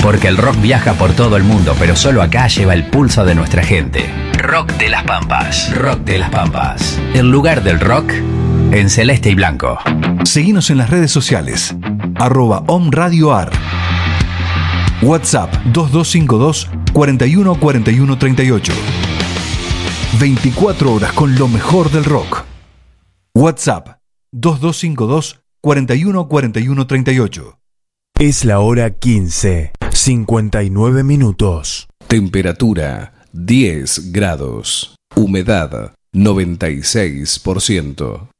Porque el rock viaja por todo el mundo, pero solo acá lleva el pulso de nuestra gente. Rock de las Pampas. Rock de las Pampas. El lugar del rock en celeste y blanco. Seguinos en las redes sociales. @omradioar. WhatsApp 2252 41 41 38. 24 horas con lo mejor del rock. WhatsApp 2252 41 41 38. Es la hora 15, 59 minutos. Temperatura 10 grados. Humedad 96%.